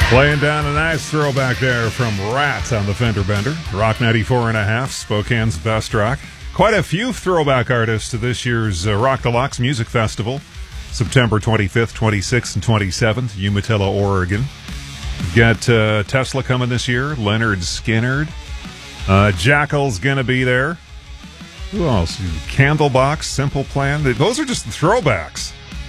Laying down a nice throwback there from Rats on the Fender Bender. Rock 94.5, Spokane's best rock. Quite a few throwback artists to this year's Rock Deluxe Music Festival. September 25th, 26th, and 27th, Umatilla, Oregon. You've got Tesla coming this year, Leonard Skinner. Jackal's going to be there. Who else? Candlebox, Simple Plan. Those are just the throwbacks.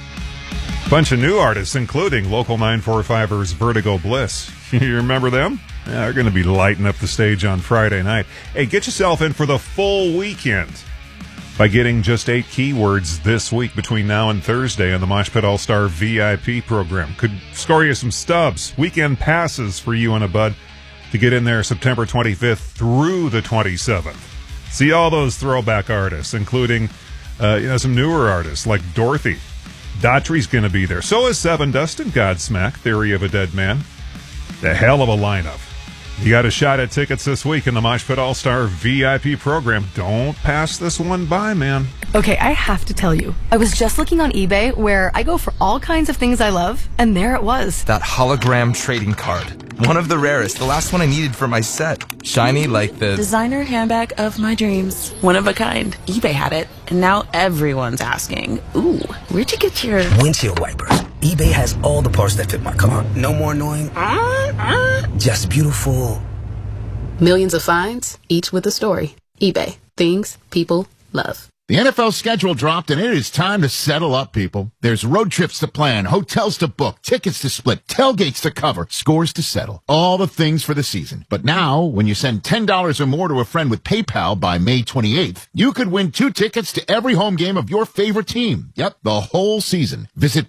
Bunch of new artists, including local 945ers Vertigo Bliss. You remember them? Yeah, they're going to be lighting up the stage on Friday night. Hey, get yourself in for the full weekend by getting just 8 keywords this week between now and Thursday on the Mosh Pit All-Star VIP program. Could score you some stubs. Weekend passes for you and a bud to get in there September 25th through the 27th. See all those throwback artists, including some newer artists like Dorothy. Daughtry's going to be there. So is Seven Dust and Godsmack, Theory of a Dead Man. The hell of a lineup. You got a shot at tickets this week in the Mosh Pit All-Star VIP program. Don't pass this one by, man. Okay, I have to tell you. I was just looking on eBay where I go for all kinds of things I love, and there it was. That hologram trading card. One of the rarest. The last one I needed for my set. Shiny like the designer handbag of my dreams. One of a kind. eBay had it, and now everyone's asking, ooh, where'd you get your windshield wipers? eBay has all the parts that fit my car. No more annoying. Just beautiful. Millions of finds, each with a story. eBay. Things people love. The NFL schedule dropped, and it is time to settle up, people. There's road trips to plan, hotels to book, tickets to split, tailgates to cover, scores to settle. All the things for the season. But now, when you send $10 or more to a friend with PayPal by May 28th, you could win 2 tickets to every home game of your favorite team. Yep, the whole season. Visit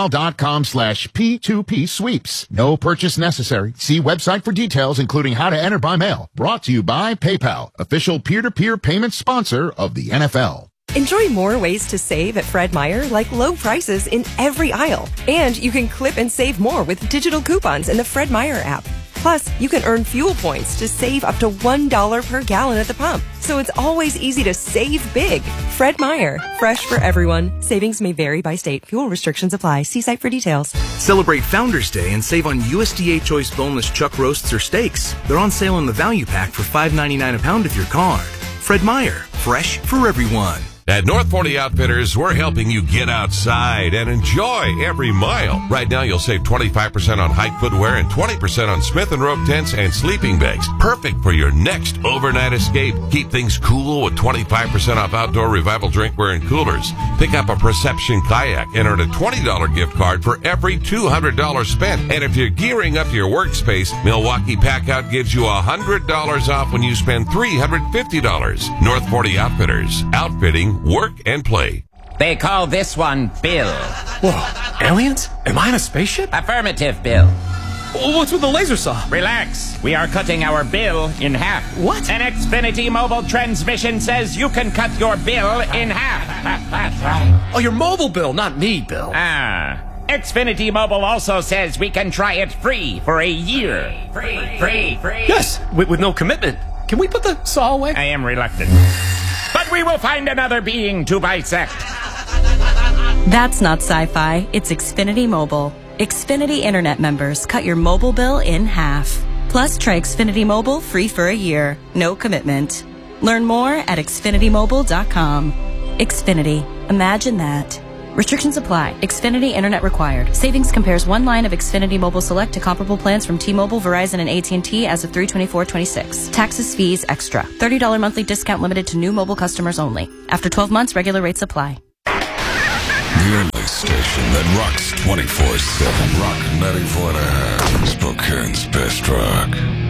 paypal.com/P2P sweeps. No purchase necessary. See website for details, including how to enter by mail. Brought to you by PayPal, official peer-to-peer payment sponsor of the NFL. Enjoy more ways to save at Fred Meyer, like low prices in every aisle. And you can clip and save more with digital coupons in the Fred Meyer app. Plus, you can earn fuel points to save up to $1 per gallon at the pump. So it's always easy to save big. Fred Meyer, fresh for everyone. Savings may vary by state. Fuel restrictions apply. See site for details. Celebrate Founders Day and save on USDA Choice boneless chuck roasts or steaks. They're on sale in the value pack for $5.99 a pound with your card. Fred Meyer, fresh for everyone. At North 40 Outfitters, we're helping you get outside and enjoy every mile. Right now, you'll save 25% on hike footwear and 20% on Smith & Rope tents and sleeping bags. Perfect for your next overnight escape. Keep things cool with 25% off outdoor Revival drinkware and coolers. Pick up a Perception kayak and earn a $20 gift card for every $200 spent. And if you're gearing up your workspace, Milwaukee Packout gives you $100 off when you spend $350. North 40 Outfitters. Outfitting, work, and play. They call this one Bill. Whoa, aliens? Am I in a spaceship? Affirmative, Bill. What's with the laser saw? Relax. We are cutting our bill in half. What? An Xfinity mobile transmission says you can cut your bill in half. Oh, your mobile bill, not me, Bill. Xfinity Mobile also says we can try it free for a year. Free. Yes, with no commitment. Can we put the saw away? I am reluctant. But we will find another being to bisect. That's not sci-fi. It's Xfinity Mobile. Xfinity Internet members cut your mobile bill in half. Plus, try Xfinity Mobile free for a year. No commitment. Learn more at xfinitymobile.com. Xfinity. Imagine that. Restrictions apply. Xfinity Internet required. Savings compares one line of Xfinity Mobile Select to comparable plans from T-Mobile, Verizon, and AT&T as of 3/24/26. Taxes, fees, extra. $30 monthly discount limited to new mobile customers only. After 12 months, regular rates apply. The only station that rocks 24/7. Rock 94.5. Spokane's best rock.